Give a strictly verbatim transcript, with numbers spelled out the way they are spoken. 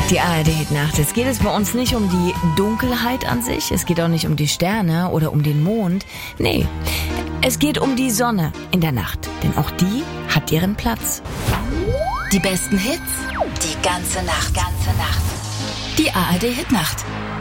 Die A R D-Hitnacht. Es geht es bei uns nicht um die Dunkelheit an sich, es geht auch nicht um die Sterne oder um den Mond. Nee, es geht um die Sonne in der Nacht, denn auch die hat ihren Platz. Die besten Hits, die ganze Nacht, ganze Nacht. Die A R D-Hitnacht.